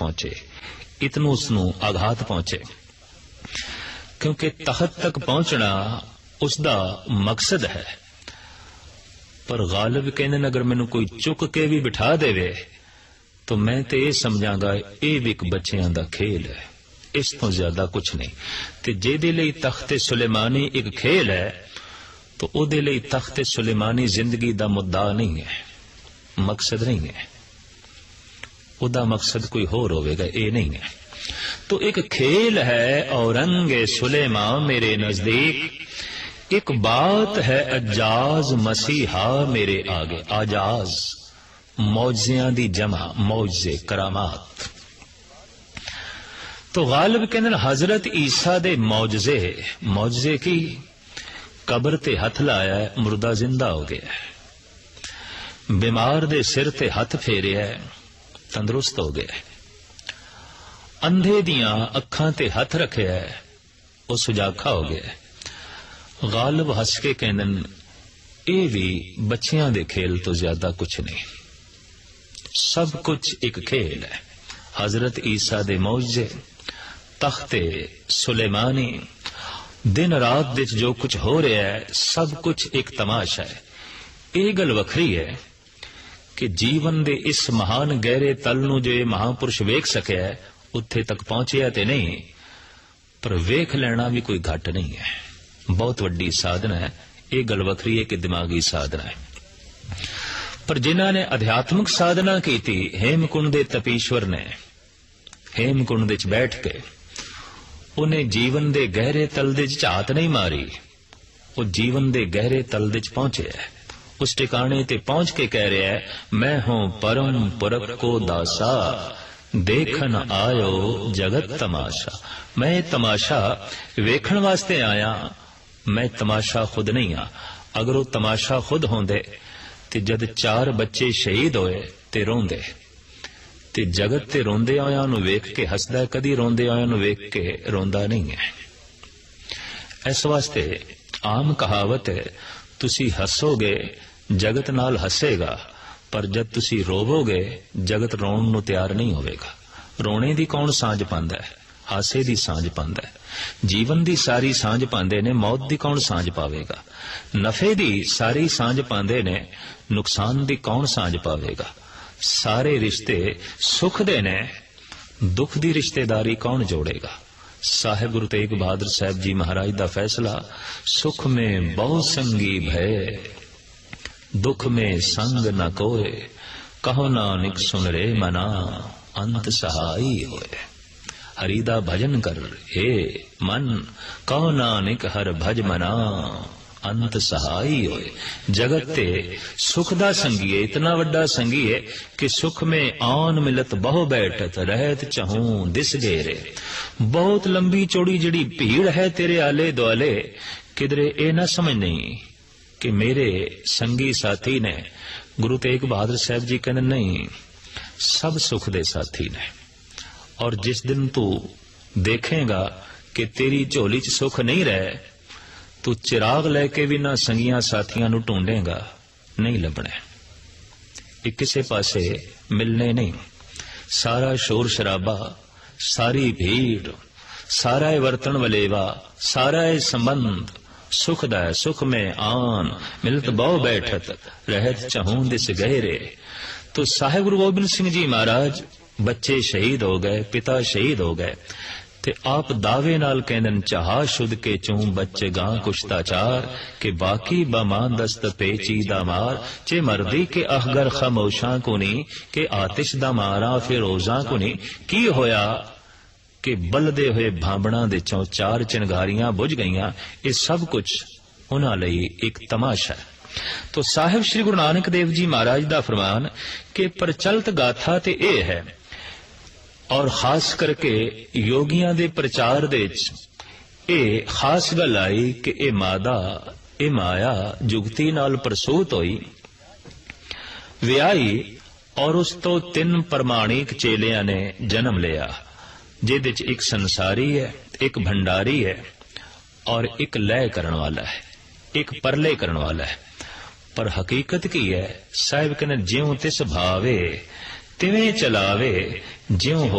पहुंचे, इतनू उसनू आघात पहुंचे, क्योंकि तख्त तक पहुंचना उसका मकसद है। पर गालिब कहने अगर मैनू कोई चुक के भी बिठा देवे तो मैं तो यह समझांगा ये भी एक बच्चियां दा खेल है, इस तो ज्यादा कुछ नहीं। ते जेदे लई तख्ते सुलेमानी एक खेल है तो ओदे लई तख्ते सुलेमानी जिंदगी दा मुद्दा नहीं है, मकसद नहीं है। ओदा मकसद कोई होर होवेगा, ये नहीं है। तो एक खेल है औरंगे सुलेमा मेरे नजदीक, एक बात है अजाज मसीहा मेरे आगे। आजाज मौजियां दी जमा, मौजे करामात। तो गालिब कहने हजरत ईसा दे मौजे, मौजे की कबर ते हथ लाया है, मुर्दा जिंदा हो गया है। बीमार दे सिर ते हथ फेरिया है, तंदुरुस्त हो गया है। अंधे दियां अखां ते हथ रखे है, वो सुजाखा हो गया है। गालिब हस के कहन ये भी बच्चियां दे खेल तो ज्यादा कुछ नहीं, सब कुछ एक खेल है। हजरत ईसा दे मौजे, तख्ते सुलेमानी, दिन रात विच जो कुछ हो रहा है सब कुछ एक तमाशा है। यह गल वखरी है कि जीवन दे इस महान गहरे तल नू जो ये महापुरुष वेख सके है, उत्थे तक पहुंचिया ते नहीं, पर वेख लेना भी कोई घट नहीं है, बहुत वड्डी साधना है। यह गल वखरी है कि दिमागी साधना है। पर जिन्हां ने अध्यात्मिक साधना की थी, हेमकुंड दे तपीश्वर ने हेमकुंड दे बैठ के उन्हें जीवन दे गहरे तल दे झात नहीं मारी, वो जीवन दे गहरे तल दे पहुंचे है। उस ठिकाने ते पहुंच के कह रहा है, मैं हूं परम पुरख को दासा, देखन आयो जगत तमाशा। मैं तमाशा वेखण वास्ते आया, मैं तमाशा खुद नहीं आ। अगर वो तमाशा खुद होंदे ते जद 4 बच्चे शहीद होए ते रोंदे, ते जगत ते रोंदे आया नू वेख के हसदा, कदी रोंदे आया नू वेख के रोंदा नहीं है। इस वास्ते आम कहावत है, तुसी हसोगे जगत नाल हसेगा, पर जब तुसी रोवोगे जगत रोण नू तैयार नहीं होवेगा। रोने दी कौन सांझ पांदा है, हासे दी सांझ पांदा है। जीवन दी सारी सांझ पांदे ने, मौत दी कौन सांझ पावेगा। नफे दी सारी सांझ पांदे ने, नुकसान दी कौन सांझ पावेगा। सारे रिश्ते सुख दे ने, दुख दी रिश्तेदारी कौन जोड़ेगा। साहिब गुरु तेग बहादुर साहब जी महाराज दा फैसला, सुख में बहु संगी भय, दुख में संग न कोय, कहो नानक सुन रे मना, अंत सहाई होए। हरि दा भजन कर हे मन, कहो नानक हर भज मना, अंत सहाई होए। जगत ते सुख दा संगी है, इतना वड्डा संगी है कि सुख में आन मिलत बहु बैठत, रहत चहूं दिस घेरे। बहुत लंबी चौड़ी जड़ी भीड़ है तेरे आले दुआले, किधरे ए ना समझ नहीं कि मेरे संगी साथी ने। गुरु तेग बहादुर साहब जी कहने नहीं, सब सुख दे साथी ने। और जिस दिन तू देखेगा कि तेरी झोली च सुख नहीं रहे, तू चिराग लैके भी ना संगियां साथियां नू ढूंढेगा, नहीं लभने। एक किसे पासे मिलने नहीं। सारा शोर शराबा, सारी भीड़, सारा वर्तन वलेवा, सारा संबंध सुख दा है। सुख में आन मिलत बहु बैठत, रहत चहूं दिस गहरे। तो साहिब गुरु गोबिंद सिंह जी महाराज, बच्चे शहीद हो गए, पिता शहीद हो गए, ते आप दावे नाल कहन चाहा शुद्ध के चूं बच्चे गां कुश्ताचार, के बाकी बमान दस्त पेची दा मार, चे मर्दी के अहगर खामोशा कुनी, के आतिश दा मारा फिरोजा कुनी। की होया कि बलदे हुए भांबणा दे चों 4 चिंगारियां बुझ गईयां। ये सब कुछ उन्हां लई एक तमाशा है। तो साहिब श्री गुरु नानक देव जी महाराज दा फरमान कि प्रचलित गाथा ते यह है, और खास करके योगियां दे प्रचार दे ये खास गल आई कि ये मादा, ये माया जुगती नाल प्रसूत होई, विआई, और उस तो 3 प्रमाणिक चेलियां ने जन्म लिया, जिहदे च एक संसारी है, एक भंडारी है, और एक लय करने वाला है, एक परले करने वाला है। पर हकीकत की है, साहिब कहने ज्यों तिस भावे तिवें चलावे, ज्यों